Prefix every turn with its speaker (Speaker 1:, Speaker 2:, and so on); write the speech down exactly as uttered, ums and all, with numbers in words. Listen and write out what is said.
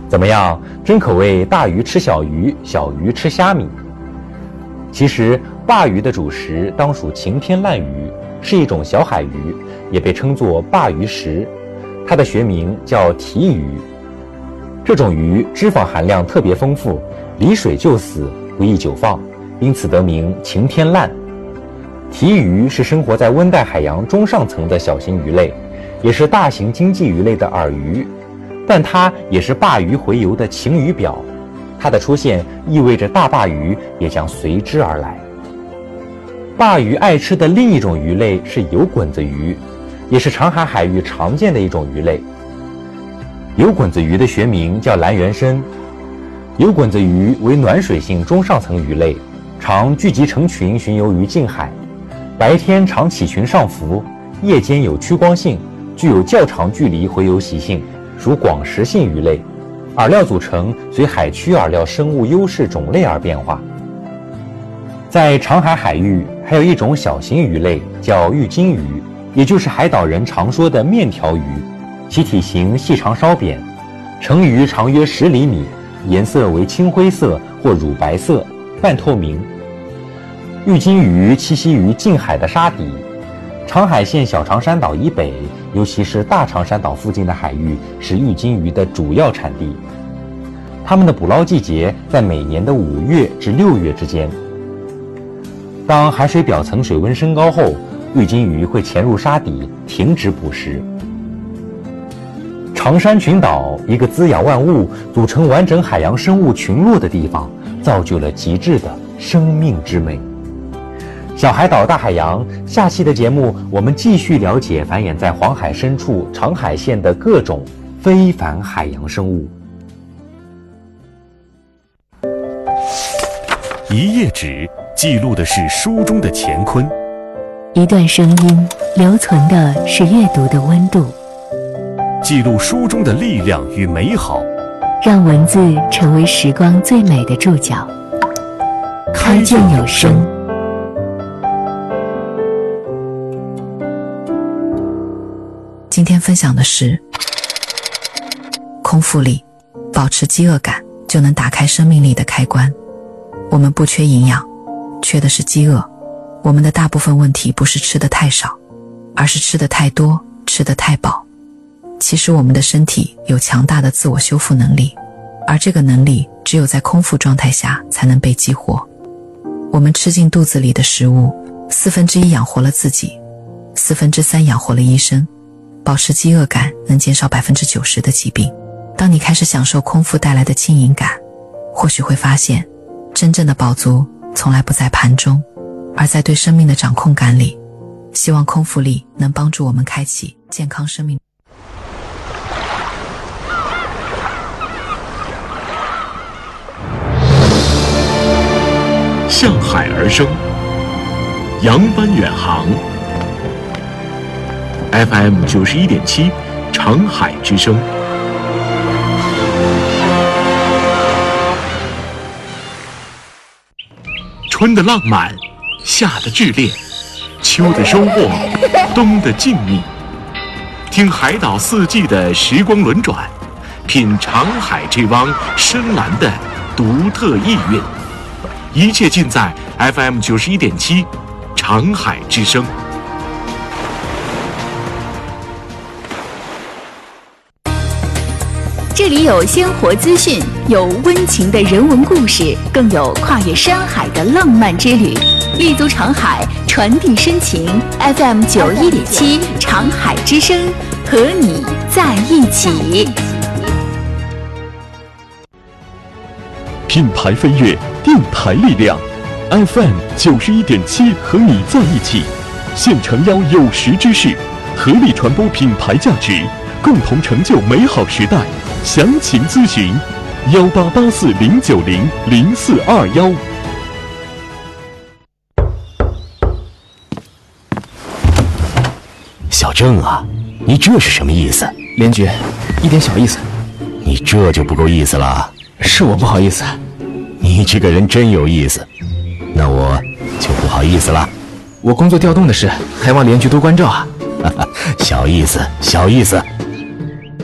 Speaker 1: 怎么样，真可谓大鱼吃小鱼，小鱼吃虾米。其实鲅鱼的主食当属晴天烂鱼，是一种小海鱼，也被称作鲅鱼石，它的学名叫提鱼。这种鱼脂肪含量特别丰富，离水就死，不易久放，因此得名晴天烂。提鱼是生活在温带海洋中上层的小型鱼类，也是大型经济鱼类的饵鱼，但它也是鲅鱼洄游的晴雨表。它的出现意味着大鲅鱼也将随之而来。鲅鱼爱吃的另一种鱼类是油滚子鱼，也是长海海域常见的一种鱼类。油滚子鱼的学名叫蓝原参。油滚子鱼为暖水性中上层鱼类，常聚集成群巡游于近海，白天常起群上浮，夜间有趋光性，具有较长距离洄游习性，属广食性鱼类。饵料组成随海区饵料生物优势种类而变化。在长海海域还有一种小型鱼类叫玉金鱼，也就是海岛人常说的面条鱼，其体型细长稍扁，成鱼长约十厘米，颜色为青灰色或乳白色，半透明。玉金鱼栖息于近海的沙底，长海县小长山岛以北，尤其是大长山岛附近的海域是玉金鱼的主要产地。它们的捕捞季节在每年的五月至六月之间。当海水表层水温升高后，玉金鱼会潜入沙底，停止捕食。长山群岛，一个滋养万物、组成完整海洋生物群落的地方，造就了极致的生命之美。小海岛大海洋，下期的节目我们继续了解繁衍在黄海深处长海县的各种非凡海洋生物。
Speaker 2: 一页纸记录的是书中的乾坤，
Speaker 3: 一段声音留存的是阅读的温度，
Speaker 2: 记录书中的力量与美好，
Speaker 3: 让文字成为时光最美的注脚。开卷有声。
Speaker 4: 今天分享的是空腹力，保持饥饿感就能打开生命力的开关。我们不缺营养，缺的是饥饿。我们的大部分问题不是吃得太少，而是吃得太多，吃得太饱。其实我们的身体有强大的自我修复能力，而这个能力只有在空腹状态下才能被激活。我们吃进肚子里的食物，四分之一养活了自己，四分之三养活了医生。保持饥饿感能减少 百分之九十 的疾病。当你开始享受空腹带来的轻盈感，或许会发现真正的饱足从来不在盘中，而在对生命的掌控感里。希望空腹力能帮助我们开启健康生命。
Speaker 5: 向海而生，扬帆远航。F M 九十一点七，长海之声。春的浪漫，夏的炽烈，秋的收获，冬的静谧。听海岛四季的时光轮转，品长海这汪深蓝的独特意蕴。一切尽在 F M 九十一点七，长海之声。
Speaker 6: 这里有鲜活资讯，有温情的人文故事，更有跨越山海的浪漫之旅。立足长海，传递深情。F M 九一点七，长海之声，和你在一起。
Speaker 7: 品牌飞跃，电台力量。F M 九十一点七，和你在一起。现诚邀有识之士，合力传播品牌价值，共同成就美好时代。详情咨询幺八八四零九零零四二幺。
Speaker 8: 小郑啊，你这是什么意思？
Speaker 9: 连局，一点小意思。
Speaker 8: 你这就不够意思了。
Speaker 9: 是我不好意思。
Speaker 8: 你这个人真有意思，那我就不好意思了。
Speaker 9: 我工作调动的事，还望连局多关照啊。
Speaker 8: 小意思，小意思。